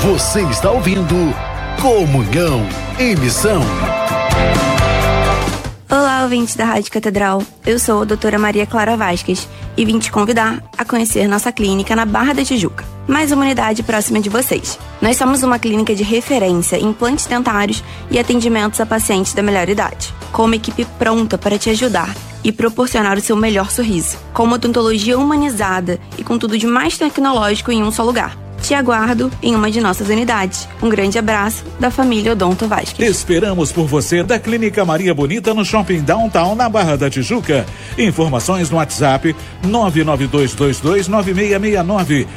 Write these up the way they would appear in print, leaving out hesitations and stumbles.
Você está ouvindo Comunhão em Missão. Olá, ouvintes da Rádio Catedral. Eu sou a doutora Maria Clara Vasquez e vim te convidar a conhecer nossa clínica na Barra da Tijuca, mais uma unidade próxima de vocês. Nós somos uma clínica de referência em implantes dentários e atendimentos a pacientes da melhor idade, com uma equipe pronta para te ajudar e proporcionar o seu melhor sorriso, com uma odontologia humanizada e com tudo de mais tecnológico em um só lugar. Te aguardo em uma de nossas unidades. Um grande abraço da família Odonto Vasquez. Esperamos por você da Clínica Maria Bonita no Shopping Downtown, na Barra da Tijuca. Informações no WhatsApp 992229669,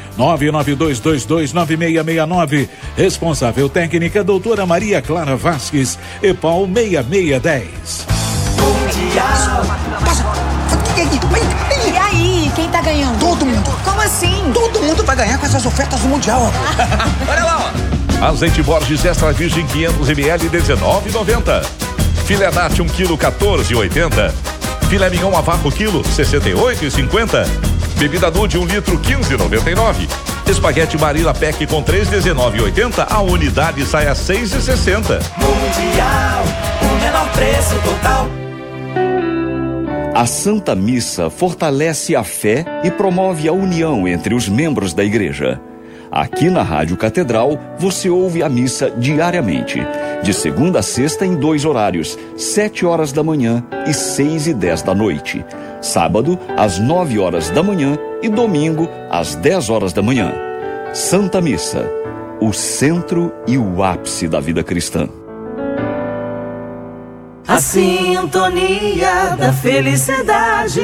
992229669. Responsável técnica doutora Maria Clara Vasquez, EPAL 6610. Mundial. E aí, quem tá ganhando? Todo mundo. Como assim? Todo mundo vai ganhar com essas ofertas do Mundial. Olha lá, ó. Azeite Borges Extra Virgem 500 ml R$19,90. Filé Nati 1 kg R$14,80. Filé Mignon a vácuo quilo R$68,50. Bebida Nude 1 litro R$15,99. Espaguete Barilla Pack com 3,19,80. A unidade sai a R$6,60. Mundial, o menor preço total. A Santa Missa fortalece a fé e promove a união entre os membros da igreja. Aqui na Rádio Catedral, você ouve a missa diariamente, de segunda a sexta em 2 horários, 7 horas da manhã e 6:10 da noite. Sábado, às 9 horas da manhã e domingo, às 10 horas da manhã. Santa Missa, o centro e o ápice da vida cristã. A sintonia da felicidade.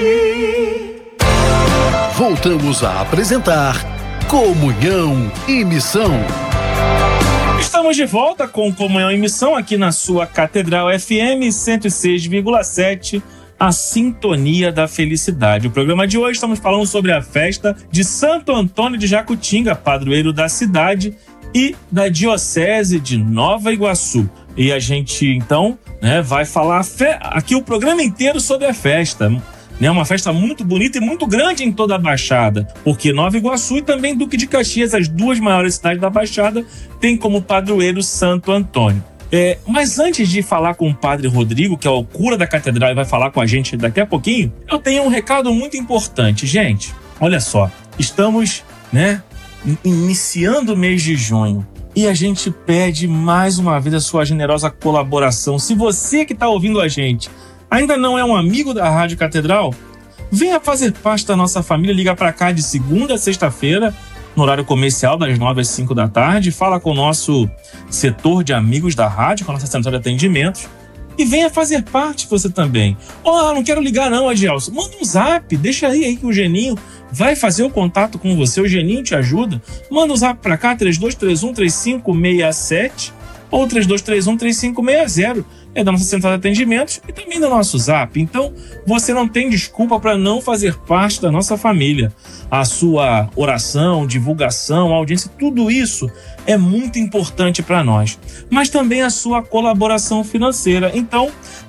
Voltamos a apresentar Comunhão e Missão. Estamos de volta com Comunhão e Missão aqui na sua Catedral FM 106,7, a sintonia da felicidade. O programa de hoje estamos falando sobre a festa de Santo Antônio de Jacutinga, padroeiro da cidade e da Diocese de Nova Iguaçu. E a gente, então, vai falar aqui o programa inteiro sobre a festa. Uma festa muito bonita e muito grande em toda a Baixada, porque Nova Iguaçu e também Duque de Caxias, as 2 maiores cidades da Baixada, têm como padroeiro Santo Antônio. Mas antes de falar com o Padre Rodrigo, que é o cura da Catedral e vai falar com a gente daqui a pouquinho, eu tenho um recado muito importante. Gente, olha só, estamos iniciando o mês de junho. E a gente pede mais uma vez a sua generosa colaboração. Se você que está ouvindo a gente ainda não é um amigo da Rádio Catedral, venha fazer parte da nossa família. Liga para cá de segunda a sexta-feira, no horário comercial, das 9 às 5 da tarde. Fala com o nosso setor de amigos da rádio, com a nossa central de atendimentos. E venha fazer parte você também. Não quero ligar não, Adielson. Manda um zap, deixa aí que o Geninho vai fazer o contato com você. O Geninho te ajuda. Manda um zap pra cá, 3231-3567 ou 3231-3560. É da nossa central de atendimentos e também do nosso zap. Então, você não tem desculpa para não fazer parte da nossa família. A sua oração, divulgação, audiência, tudo isso é muito importante para nós. Mas também a sua colaboração financeira. Então,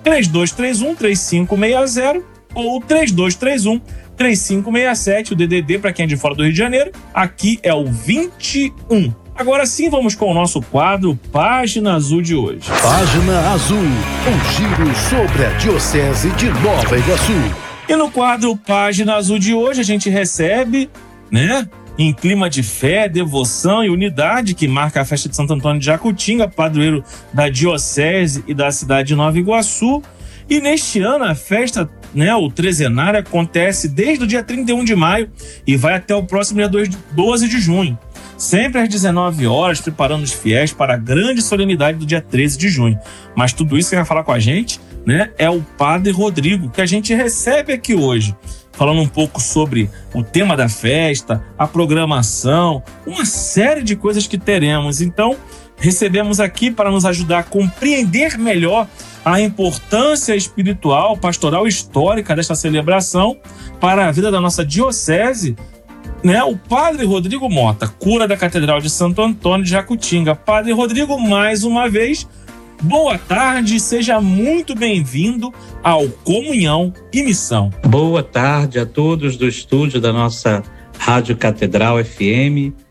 3231-3560 ou 3231-3567, o DDD para quem é de fora do Rio de Janeiro. Aqui é o 21. Agora sim, vamos com o nosso quadro Página Azul de hoje. Página Azul, um giro sobre a Diocese de Nova Iguaçu. E no quadro Página Azul de hoje, a gente recebe, em clima de fé, devoção e unidade, que marca a festa de Santo Antônio de Jacutinga, padroeiro da Diocese e da cidade de Nova Iguaçu. E neste ano a festa, o trezenário, acontece desde o dia 31 de maio e vai até o próximo dia 12 de junho. Sempre às 19 horas, preparando os fiéis para a grande solenidade do dia 13 de junho. Mas tudo isso que vai falar com a gente, é o Padre Rodrigo, que a gente recebe aqui hoje, falando um pouco sobre o tema da festa, a programação, uma série de coisas que teremos. Então, recebemos aqui para nos ajudar a compreender melhor a importância espiritual, pastoral e histórica desta celebração para a vida da nossa diocese, o Padre Rodrigo Mota, cura da Catedral de Santo Antônio de Jacutinga. Padre Rodrigo, mais uma vez, boa tarde, seja muito bem-vindo ao Comunhão e Missão. Boa tarde a todos do estúdio da nossa Rádio Catedral FM.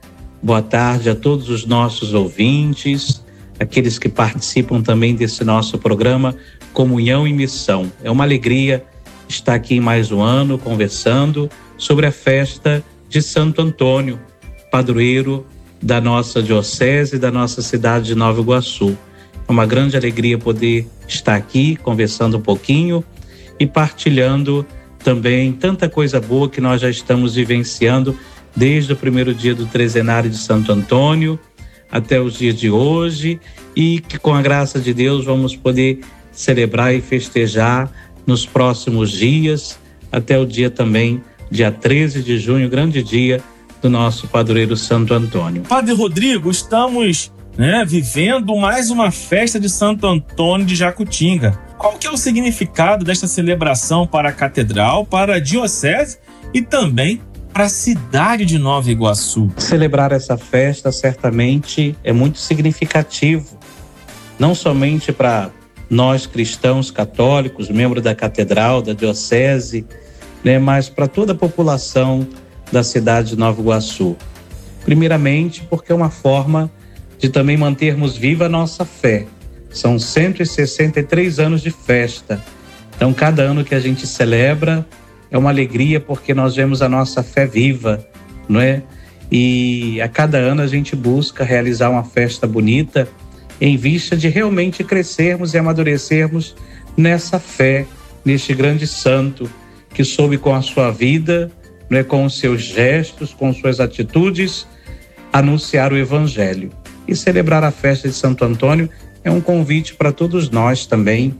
boa tarde a todos os nossos ouvintes, aqueles que participam também desse nosso programa Comunhão e Missão. É uma alegria estar aqui em mais um ano conversando sobre a festa de Santo Antônio, padroeiro da nossa diocese e da nossa cidade de Nova Iguaçu. É uma grande alegria poder estar aqui conversando um pouquinho e partilhando também tanta coisa boa que nós já estamos vivenciando desde o primeiro dia do trezenário de Santo Antônio até os dias de hoje, e que com a graça de Deus vamos poder celebrar e festejar nos próximos dias, até o dia também, dia 13 de junho, grande dia do nosso padroeiro Santo Antônio. Padre Rodrigo, estamos vivendo mais uma festa de Santo Antônio de Jacutinga. Qual que é o significado desta celebração para a catedral, para a diocese e também para a cidade de Nova Iguaçu? Celebrar essa festa certamente é muito significativo, não somente para nós cristãos católicos, membros da catedral, da diocese, mas para toda a população da cidade de Nova Iguaçu. Primeiramente, porque é uma forma de também mantermos viva a nossa fé. São 163 anos de festa. Então, cada ano que a gente celebra é uma alegria, porque nós vemos a nossa fé viva, não é? E a cada ano a gente busca realizar uma festa bonita em vista de realmente crescermos e amadurecermos nessa fé, neste grande santo que soube com a sua vida, não é, com os seus gestos, com suas atitudes, anunciar o Evangelho. E celebrar a festa de Santo Antônio é um convite para todos nós também,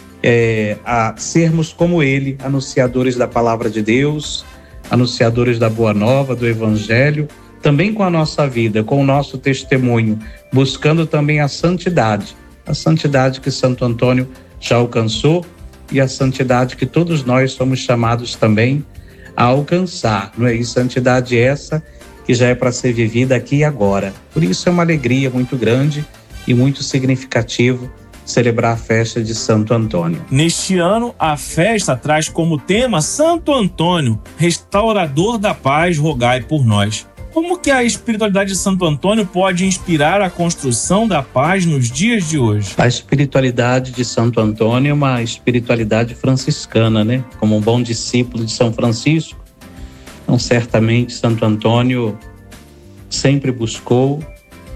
a sermos como ele, anunciadores da palavra de Deus, anunciadores da boa nova, do Evangelho, também com a nossa vida, com o nosso testemunho, buscando também a santidade que Santo Antônio já alcançou e a santidade que todos nós somos chamados também a alcançar, não é? E santidade essa que já é para ser vivida aqui e agora. Por isso é uma alegria muito grande e muito significativo celebrar a festa de Santo Antônio. Neste ano, a festa traz como tema Santo Antônio, restaurador da paz, rogai por nós. Como que a espiritualidade de Santo Antônio pode inspirar a construção da paz nos dias de hoje? A espiritualidade de Santo Antônio é uma espiritualidade franciscana, né? Como um bom discípulo de São Francisco. Então, certamente, Santo Antônio sempre buscou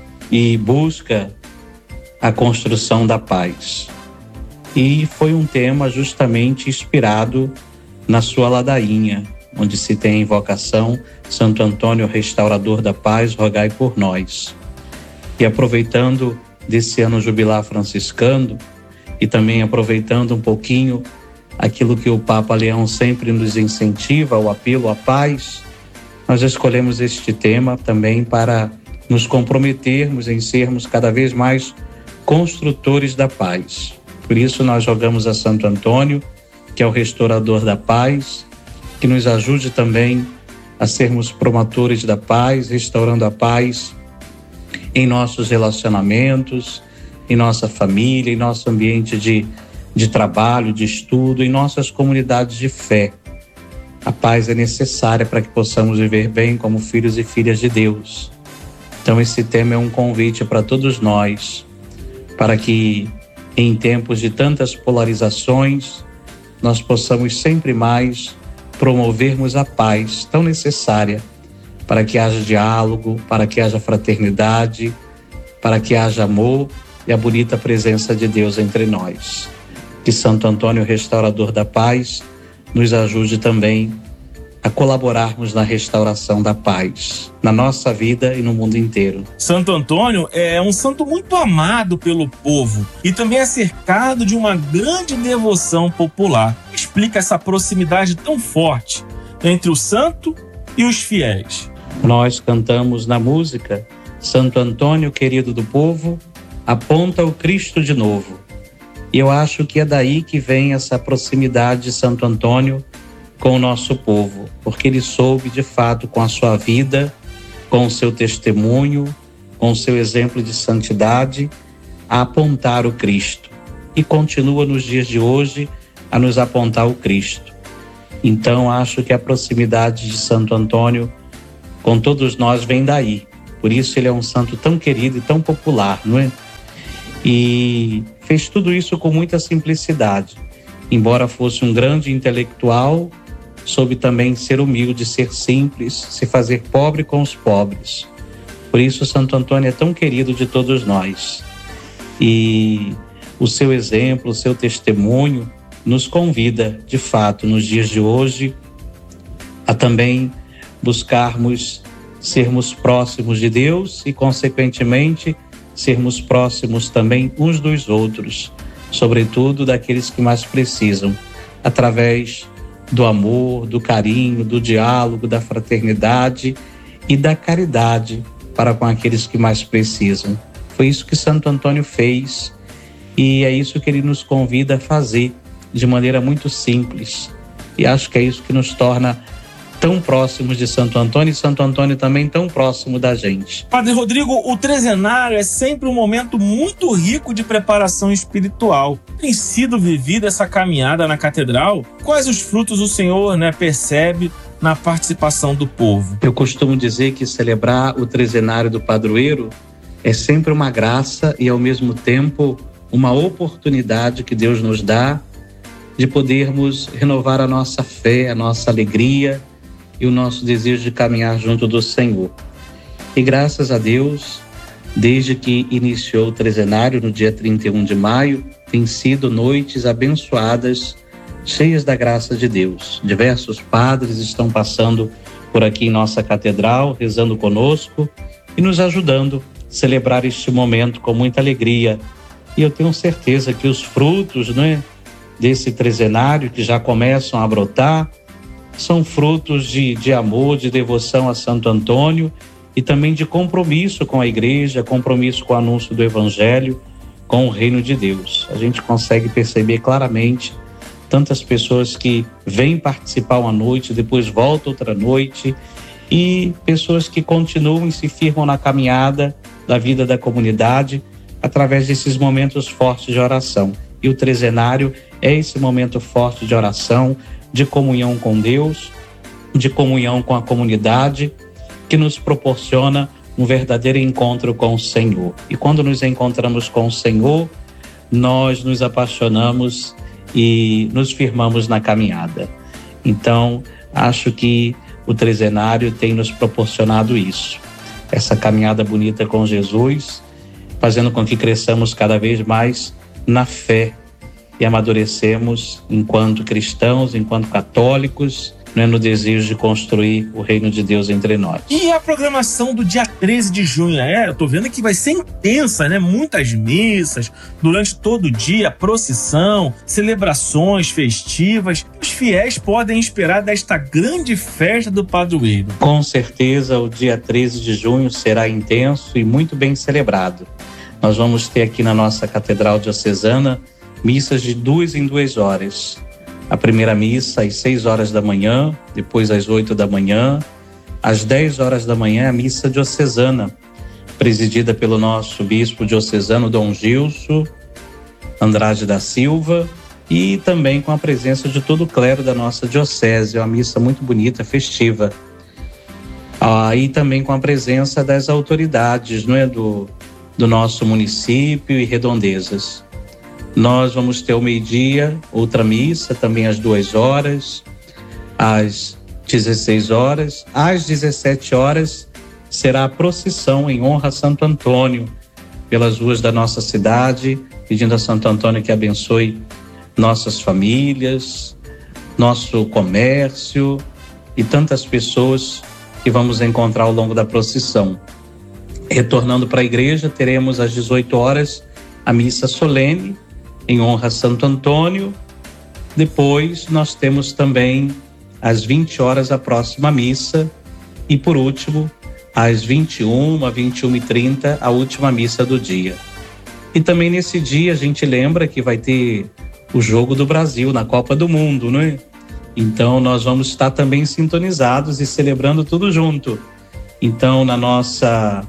e busca a construção da paz. E foi um tema justamente inspirado na sua ladainha, onde se tem a invocação Santo Antônio, restaurador da paz, rogai por nós. E aproveitando desse ano jubilar franciscano e também aproveitando um pouquinho aquilo que o Papa Leão sempre nos incentiva, o apelo à paz, nós escolhemos este tema também para nos comprometermos em sermos cada vez mais construtores da paz. Por isso nós rogamos a Santo Antônio, que é o restaurador da paz, que nos ajude também a sermos promotores da paz, restaurando a paz em nossos relacionamentos, em nossa família, em nosso ambiente de trabalho, de estudo, em nossas comunidades de fé. A paz é necessária para que possamos viver bem como filhos e filhas de Deus. Então esse tema é um convite para todos nós, para que em tempos de tantas polarizações, nós possamos sempre mais promovermos a paz tão necessária para que haja diálogo, para que haja fraternidade, para que haja amor e a bonita presença de Deus entre nós. Que Santo Antônio, restaurador da paz, nos ajude também a colaborarmos na restauração da paz, na nossa vida e no mundo inteiro. Santo Antônio é um santo muito amado pelo povo e também é cercado de uma grande devoção popular. Explica essa proximidade tão forte entre o santo e os fiéis. Nós cantamos na música Santo Antônio, querido do povo, aponta o Cristo de novo. E eu acho que é daí que vem essa proximidade de Santo Antônio com o nosso povo, porque ele soube de fato com a sua vida, com o seu testemunho, com o seu exemplo de santidade, a apontar o Cristo. E continua nos dias de hoje a nos apontar o Cristo. Então acho que a proximidade de Santo Antônio com todos nós vem daí. Por por isso ele é um santo tão querido e tão popular, não é? E fez tudo isso com muita simplicidade. Embora fosse um grande intelectual, soube também ser humilde, ser simples, se fazer pobre com os pobres. Por isso Santo Antônio é tão querido de todos nós. E o seu exemplo, o seu testemunho nos convida, de fato, nos dias de hoje, a também buscarmos sermos próximos de Deus e, consequentemente, sermos próximos também uns dos outros, sobretudo daqueles que mais precisam, através do amor, do carinho, do diálogo, da fraternidade e da caridade para com aqueles que mais precisam. Foi isso que Santo Antônio fez e é isso que ele nos convida a fazer de maneira muito simples. E acho que é isso que nos torna tão próximos de Santo Antônio e Santo Antônio também tão próximo da gente. Padre Rodrigo, o trezenário é sempre um momento muito rico de preparação espiritual. Tem sido vivida essa caminhada na catedral? Quais os frutos o Senhor, percebe na participação do povo? Eu costumo dizer que celebrar o trezenário do padroeiro é sempre uma graça e, ao mesmo tempo, uma oportunidade que Deus nos dá de podermos renovar a nossa fé, a nossa alegria e o nosso desejo de caminhar junto do Senhor. E graças a Deus, desde que iniciou o trezenário no dia 31 de maio, tem sido noites abençoadas, cheias da graça de Deus. Diversos padres estão passando por aqui em nossa catedral, rezando conosco e nos ajudando a celebrar este momento com muita alegria. E eu tenho certeza que os frutos, desse trezenário que já começam a brotar, são frutos de amor, de devoção a Santo Antônio e também de compromisso com a igreja, compromisso com o anúncio do Evangelho, com o reino de Deus. A gente consegue perceber claramente tantas pessoas que vêm participar uma noite, depois voltam outra noite, e pessoas que continuam e se firmam na caminhada da vida da comunidade através desses momentos fortes de oração. E o trezenário é esse momento forte de oração, de comunhão com Deus, de comunhão com a comunidade, que nos proporciona um verdadeiro encontro com o Senhor. E quando nos encontramos com o Senhor, nós nos apaixonamos e nos firmamos na caminhada. Então, acho que o trezenário tem nos proporcionado isso. Essa caminhada bonita com Jesus, fazendo com que cresçamos cada vez mais na fé e amadurecemos enquanto cristãos, enquanto católicos, no desejo de construir o reino de Deus entre nós. E a programação do dia 13 de junho? Eu tô vendo que vai ser intensa, Muitas missas, durante todo o dia, procissão, celebrações festivas. Os fiéis podem esperar desta grande festa do padroeiro. Com certeza, o dia 13 de junho será intenso e muito bem celebrado. Nós vamos ter aqui na nossa Catedral Diocesana missas de 2 em 2 horas. A primeira missa às 6 horas da manhã, depois às 8 da manhã. Às 10 horas da manhã, a missa diocesana, presidida pelo nosso bispo diocesano Dom Gilson Andrade da Silva, e também com a presença de todo o clero da nossa diocese. É uma missa muito bonita, festiva. E também com a presença das autoridades, do nosso município e redondezas. Nós vamos ter ao meio-dia outra missa, também às 2 horas, às 16 horas. Às 17 horas será a procissão em honra a Santo Antônio, pelas ruas da nossa cidade, pedindo a Santo Antônio que abençoe nossas famílias, nosso comércio e tantas pessoas que vamos encontrar ao longo da procissão. Retornando para a igreja, teremos às 18 horas a missa solene, em honra a Santo Antônio. Depois nós temos também às 20 horas a próxima missa e, por último, às 21, 21h30, a última missa do dia. E também nesse dia a gente lembra que vai ter o jogo do Brasil na Copa do Mundo, Então nós vamos estar também sintonizados e celebrando tudo junto. Então na nossa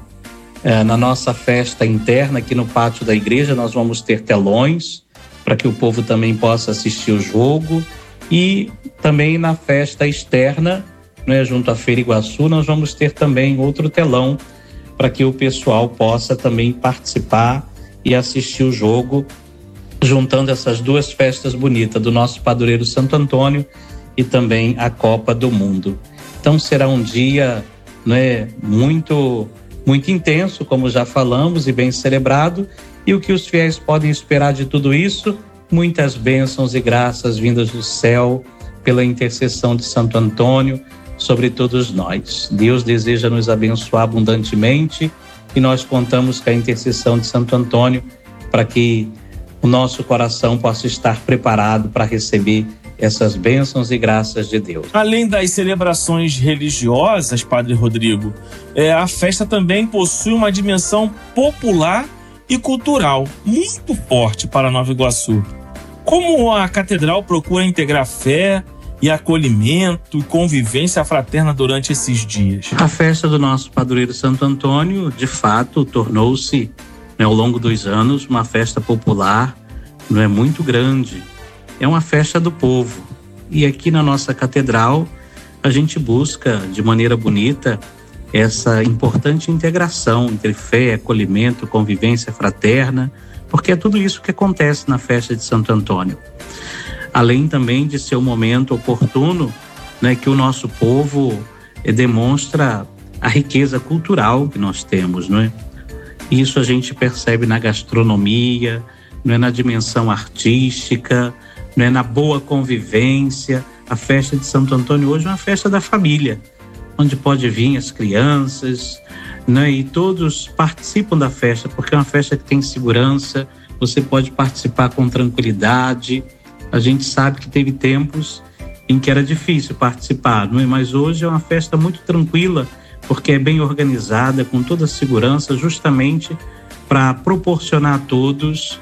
festa interna aqui no pátio da igreja nós vamos ter telões para que o povo também possa assistir o jogo, e também na festa externa, junto à Feira Iguaçu, nós vamos ter também outro telão para que o pessoal possa também participar e assistir o jogo, juntando essas duas festas bonitas do nosso padroeiro Santo Antônio e também a Copa do Mundo. Então será um dia, né, muito intenso, como já falamos, e bem celebrado. E o que os fiéis podem esperar de tudo isso? Muitas bênçãos e graças vindas do céu pela intercessão de Santo Antônio sobre todos nós. Deus deseja nos abençoar abundantemente e nós contamos com a intercessão de Santo Antônio para que o nosso coração possa estar preparado para receber essas bênçãos e graças de Deus. Além das celebrações religiosas, Padre Rodrigo, a festa também possui uma dimensão popular e cultural muito forte para Nova Iguaçu. Como a catedral procura integrar fé e acolhimento e convivência fraterna durante esses dias? A festa do nosso padroeiro Santo Antônio, de fato, tornou-se, ao longo dos anos, uma festa popular, muito grande. É uma festa do povo. E aqui na nossa catedral, a gente busca, de maneira bonita, essa importante integração entre fé, acolhimento, convivência fraterna, porque é tudo isso que acontece na festa de Santo Antônio. Além também de ser um momento oportuno, que o nosso povo demonstra a riqueza cultural que nós temos, Isso a gente percebe na gastronomia, na dimensão artística, na boa convivência. A festa de Santo Antônio hoje é uma festa da família, onde pode vir as crianças, e todos participam da festa, porque é uma festa que tem segurança, você pode participar com tranquilidade. A gente sabe que teve tempos em que era difícil participar, mas hoje é uma festa muito tranquila, porque é bem organizada, com toda a segurança, justamente para proporcionar a todos,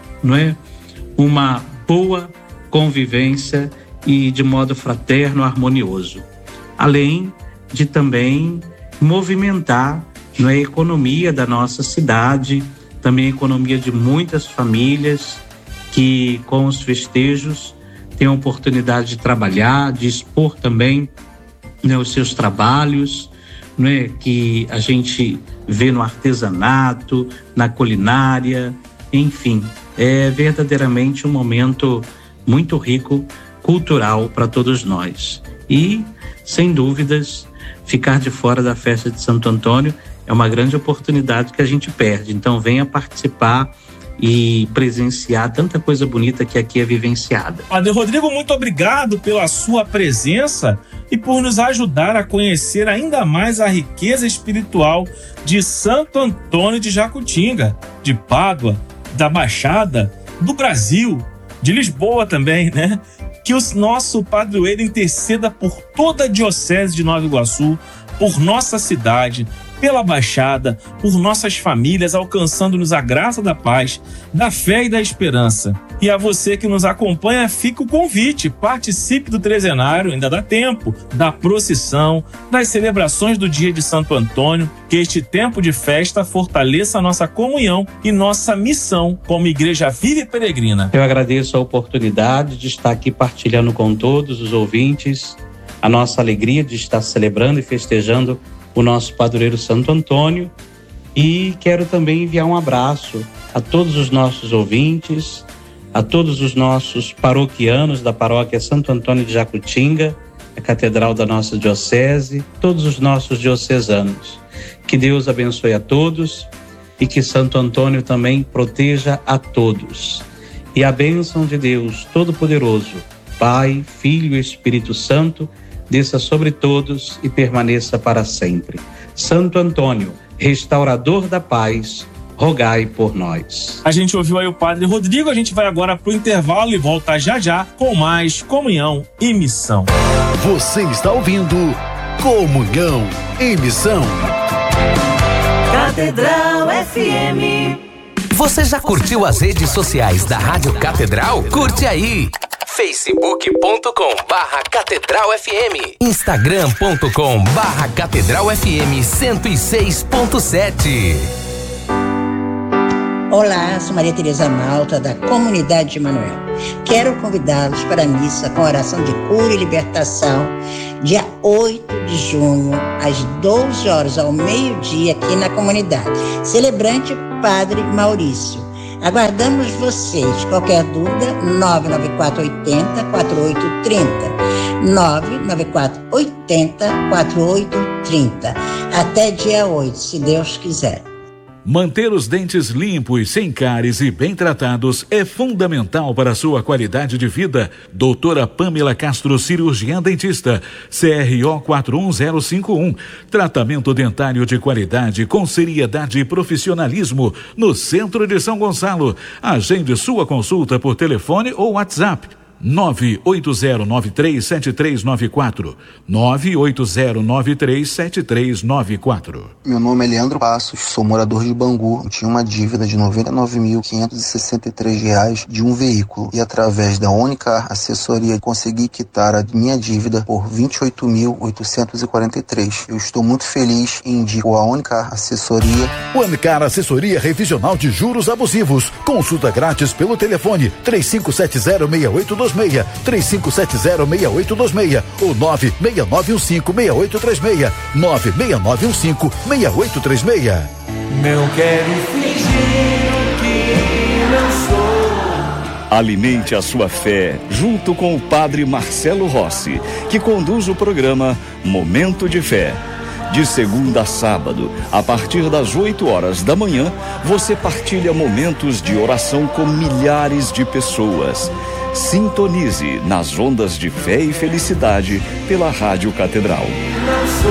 uma boa convivência e de modo fraterno, harmonioso. Além de também movimentar a economia da nossa cidade, também a economia de muitas famílias que com os festejos têm a oportunidade de trabalhar, de expor também os seus trabalhos, que a gente vê no artesanato, na culinária, enfim, é verdadeiramente um momento muito rico, cultural para todos nós. E, sem dúvidas, ficar de fora da festa de Santo Antônio é uma grande oportunidade que a gente perde. Então venha participar e presenciar tanta coisa bonita que aqui é vivenciada. Padre Rodrigo, muito obrigado pela sua presença e por nos ajudar a conhecer ainda mais a riqueza espiritual de Santo Antônio de Jacutinga, de Pádua, da Baixada, do Brasil, de Lisboa também, Que o nosso padroeiro interceda por toda a Diocese de Nova Iguaçu, por nossa cidade, pela Baixada, por nossas famílias, alcançando-nos a graça da paz, da fé e da esperança. E a você que nos acompanha, fica o convite, participe do trezenário, ainda dá tempo, da procissão, das celebrações do dia de Santo Antônio, que este tempo de festa fortaleça a nossa comunhão e nossa missão como igreja viva e peregrina. Eu agradeço a oportunidade de estar aqui partilhando com todos os ouvintes a nossa alegria de estar celebrando e festejando o nosso padroeiro Santo Antônio, e quero também enviar um abraço a todos os nossos ouvintes, a todos os nossos paroquianos da paróquia Santo Antônio de Jacutinga, a catedral da nossa diocese, todos os nossos diocesanos. Que Deus abençoe a todos e que Santo Antônio também proteja a todos. E a bênção de Deus Todo-Poderoso, Pai, Filho e Espírito Santo, desça sobre todos e permaneça para sempre. Santo Antônio, restaurador da paz, rogai por nós. A gente ouviu aí o Padre Rodrigo, a gente vai agora pro intervalo e volta já já com mais Comunhão e Missão. Você está ouvindo Comunhão e Missão. Catedral FM. Você já curtiu as redes sociais da Rádio Catedral? Curte aí! facebook.com/Catedral FM, instagram.com/Catedral FM 106.7. Olá, sou Maria Tereza Malta, da Comunidade de Emanuel. Quero convidá-los para a missa com oração de cura e libertação dia 8 de junho, às 12 horas ao meio-dia, aqui na comunidade. Celebrante Padre Maurício. Aguardamos vocês. Qualquer dúvida, 99480-4830. 99480-4830. Até dia 8, se Deus quiser. Manter os dentes limpos, sem cáries e bem tratados é fundamental para a sua qualidade de vida. Doutora Pamela Castro, cirurgiã dentista, CRO 41051. Tratamento dentário de qualidade com seriedade e profissionalismo no centro de São Gonçalo. Agende sua consulta por telefone ou WhatsApp. 980937394. 980937394. Meu nome é Leandro Passos, sou morador de Bangu. Eu tinha uma dívida de R$ 99.563 de um veículo e através da Unicar Assessoria consegui quitar a minha dívida por R$ 28.843. Eu estou muito feliz e indico a Unicar Assessoria. Unicar Assessoria Revisional de Juros Abusivos. Consulta grátis pelo telefone 3570-6826, 3570-6826 ou 96915-6836, 96915-6836. Não quero fingir que não sou. Alimente a sua fé junto com o Padre Marcelo Rossi, que conduz o programa Momento de Fé. De segunda a sábado, a partir das 8 horas da manhã, você partilha momentos de oração com milhares de pessoas. Sintonize nas ondas de fé e felicidade pela Rádio Catedral.